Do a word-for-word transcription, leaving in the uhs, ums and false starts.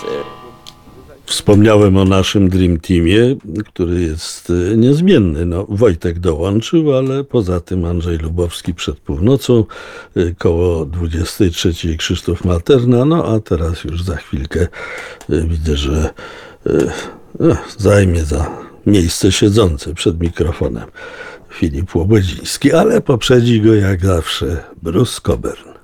Wspomniałem o naszym Dream Teamie, który jest e, niezmienny. No, Wojtek dołączył, ale poza tym Andrzej Lubowski przed północą, e, koło dwudziestej trzeciej Krzysztof Materna, no a teraz już za chwilkę e, widzę, że e, e, zajmie za miejsce siedzące przed mikrofonem Filip Łobodziński, ale poprzedzi go jak zawsze Bruce Cockburn.